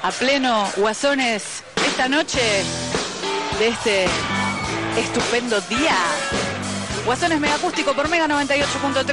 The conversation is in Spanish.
a pleno, Guasones, esta noche de este estupendo día. Guasones Mega Acústico por Mega 98.3.